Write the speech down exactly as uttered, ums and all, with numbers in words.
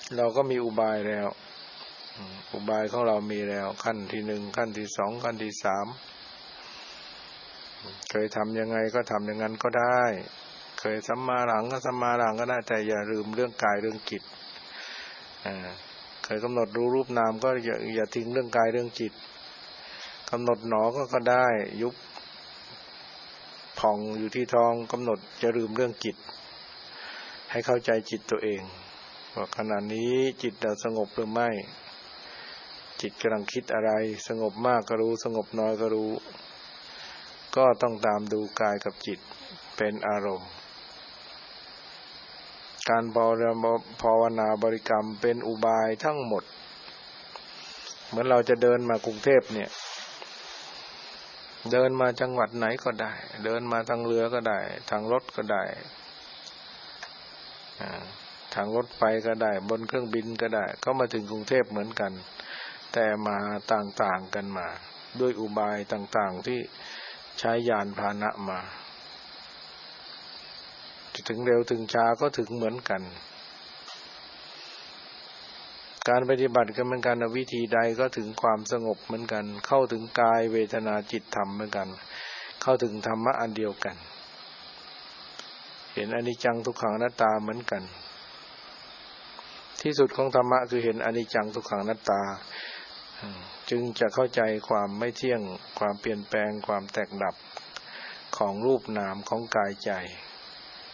เราก็มีอุบายแล้วอุบายของเรามีแล้วขั้นที่หนึ่งขั้นที่สองขั้นที่สามเคยทำยังไงก็ทำอย่างนั้นก็ได้เคยสัมมาหลังก็สัมมาหลังก็ได้แต่อย่าลืมเรื่องกายเรื่องจิตเคยกำหนดรู้รูปนามก็อย่าอย่าทิ้งเรื่องกายเรื่องจิตกำหนดหนอก็ก็ได้ยุบผ่องอยู่ที่ท้องกำหนดจะลืมเรื่องจิตให้เข้าใจจิตตัวเองว่าขณะนี้จิตเราสงบหรือไม่จิตกำลังคิดอะไรสงบมากก็รู้สงบน้อยก็รู้ก็ต้องตามดูกายกับจิตเป็นอารมณ์การภาวนาบริกรรมเป็นอุบายทั้งหมดเหมือนเราจะเดินมากรุงเทพเนี่ยเดินมาจังหวัดไหนก็ได้เดินมาทางเรือก็ได้ทางรถก็ได้ทางรถไฟก็ได้บนเครื่องบินก็ได้ก็มาถึงกรุงเทพเหมือนกันแต่มาต่างๆกันมาด้วยอุบายต่างๆที่ใช้ยานพาหนะมาจะถึงเร็วถึงช้าก็ถึงเหมือนกันการปฏิบัติก็เหมือนกันวิธีใดก็ถึงความสงบเหมือนกันเข้าถึงกายเวทนาจิตธรรมเหมือนกันเข้าถึงธรรมะอันเดียวกันเห็นอนิจจังทุกขังอนัตตาเหมือนกันที่สุดของธรรมะคือเห็นอนิจจังทุกขังอนัตตาจึงจะเข้าใจความไม่เที่ยงความเปลี่ยนแปลงความแตกดับของรูปนามของกายใจ